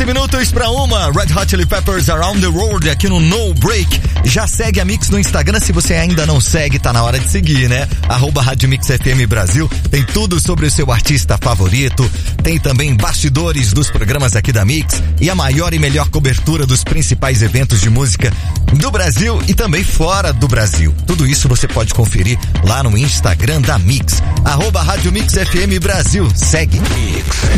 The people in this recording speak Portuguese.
15 minutos pra uma. Red Hot Chili Peppers Around the World aqui no No Break. Já segue a Mix no Instagram. Se você ainda não segue, tá na hora de seguir, né? @Rádio Mix FM Brasil. Tem tudo sobre o seu artista favorito. Tem também bastidores dos programas aqui da Mix e a maior e melhor cobertura dos principais eventos de música do Brasil e também fora do Brasil. Tudo isso você pode conferir lá no Instagram da Mix. @Rádio Mix FM Brasil. Segue. Mix.